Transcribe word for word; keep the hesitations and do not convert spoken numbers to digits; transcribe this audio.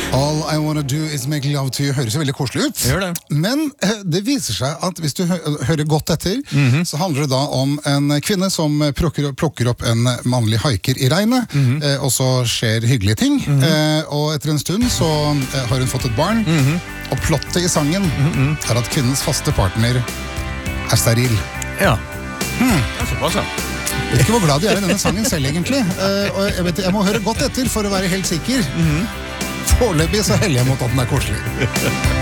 All I wanna do is make love to you høres jo veldig koselig ut. Gjør det. Men eh, det viser seg at hvis du hø hører godt etter, mm-hmm. så handler det da om en kvinne som plukker, plukker opp en mannlig haiker i regnet, mm-hmm. eh, og så skjer hyggelige ting. Mm-hmm. eh, og etter en stund så eh, har hun fått et barn, mm-hmm. og plottet i sangen mm-hmm. er at kvinnens faste partner er steril. Ja. Hmm. Det er såpass, ja. Jeg vet ikke hvor glad de er i denne sangen selv egentlig. Uh, og jeg, vet, jeg må høre godt etter for å være helt sikker. Mm-hmm. Foreløpig så heller jeg mot at den er koselig.